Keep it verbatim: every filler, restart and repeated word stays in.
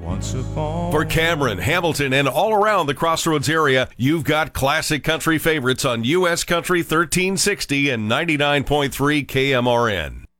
Once upon. For Cameron, Hamilton, and all around the Crossroads area, you've got classic country favorites on U S Country thirteen sixty and ninety-nine point three K M R N.